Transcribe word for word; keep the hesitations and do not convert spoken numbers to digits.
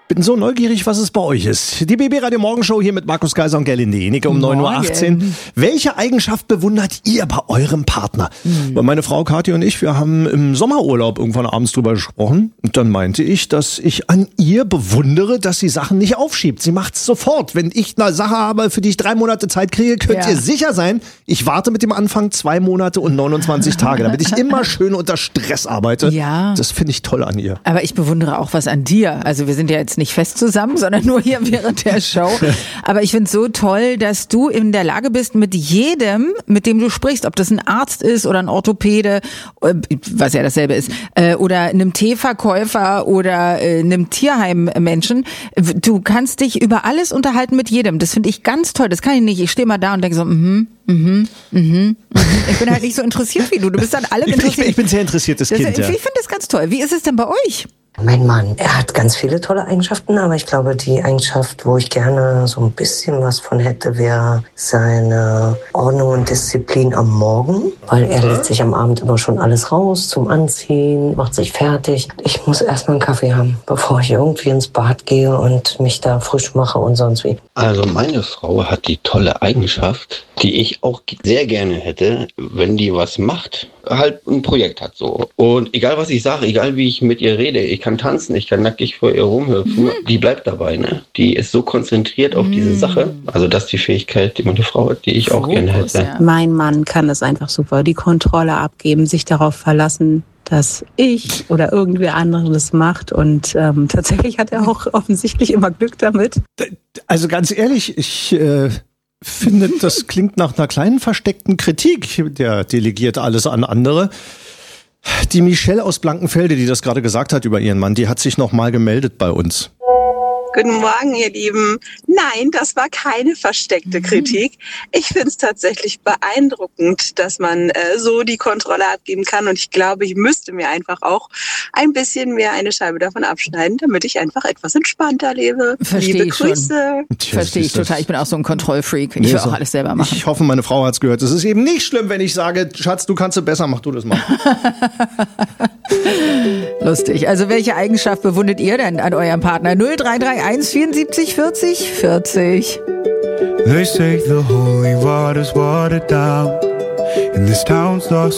Bin so neugierig, was es bei euch ist. Die B B Radio Morgenshow hier mit Markus Kaiser und Gerlinde Jenike um neun Uhr achtzehn. Welche Eigenschaft bewundert ihr bei eurem Partner? Mhm. Weil meine Frau Kathi und ich, wir haben im Sommerurlaub irgendwann abends drüber gesprochen. Und dann meinte ich, dass ich an ihr bewundere, dass sie Sachen nicht aufschiebt. Sie macht's sofort. Wenn ich eine Sache habe, für die ich drei Monate Zeit kriege, könnt ja. ihr sicher sein, ich warte mit dem Anfang zwei Monate und neunundzwanzig Tage, damit ich immer schön unter Stress arbeite. Ja. Das finde ich toll an ihr. Aber ich bewundere auch was an dir. Also wir sind ja jetzt nicht fest zusammen, sondern nur hier während der Show. Aber ich finde es so toll, dass du in der Lage bist, mit jedem, mit dem du sprichst, ob das ein Arzt ist oder ein Orthopäde, was ja dasselbe ist, oder einem Teeverkäufer oder einem Tierheimmenschen, du kannst dich über alles unterhalten mit jedem. Das finde ich ganz toll. Das kann ich nicht. Ich stehe mal da und denke so, mhm, mhm, mhm. Ich bin halt nicht so interessiert wie du. Du bist an allem interessiert. Ich bin, ich bin sehr interessiertes das, Kind, Ich, ja. ich finde das ganz toll. Wie ist es denn bei euch? Mein Mann, er hat ganz viele tolle Eigenschaften, aber ich glaube, die Eigenschaft, wo ich gerne so ein bisschen was von hätte, wäre seine Ordnung und Disziplin am Morgen, weil er lässt sich am Abend immer schon alles raus zum Anziehen, macht sich fertig. Ich muss erstmal einen Kaffee haben, bevor ich irgendwie ins Bad gehe und mich da frisch mache und sonst wie. Also meine Frau hat die tolle Eigenschaft, die ich auch sehr gerne hätte, wenn die was macht, halt ein Projekt hat so. Und egal was ich sage, egal wie ich mit ihr rede, ich kann tanzen, ich kann nackig vor ihr rumhüpfen, mhm. die bleibt dabei, ne? Die ist so konzentriert auf mhm. diese Sache. Also das ist die Fähigkeit, die meine Frau hat, die ich Fokus, auch gerne hätte. Ja. Mein Mann kann das einfach super, die Kontrolle abgeben, sich darauf verlassen, dass ich oder irgendwer anderes das macht und ähm, tatsächlich hat er auch offensichtlich immer Glück damit. Also ganz ehrlich, ich äh, finde, das klingt nach einer kleinen versteckten Kritik. Der delegiert alles an andere. Die Michelle aus Blankenfelde, die das gerade gesagt hat über ihren Mann, die hat sich noch mal gemeldet bei uns. Guten Morgen, ihr Lieben. Nein, das war keine versteckte Kritik. Ich finde es tatsächlich beeindruckend, dass man äh, so die Kontrolle abgeben kann. Und ich glaube, ich müsste mir einfach auch ein bisschen mehr eine Scheibe davon abschneiden, damit ich einfach etwas entspannter lebe. Verstehe Liebe ich Grüße. Verstehe ich total. Ich bin auch so ein Kontrollfreak. Ich will auch alles selber machen. Ich hoffe, meine Frau hat's gehört. Es ist eben nicht schlimm, wenn ich sage, Schatz, du kannst es besser, mach du das mal. Lustig. Also welche Eigenschaft bewundert ihr denn an eurem Partner? null drei drei eins vierundsiebzig vierzig vierzig. They say the holy water's watered down and this town's lost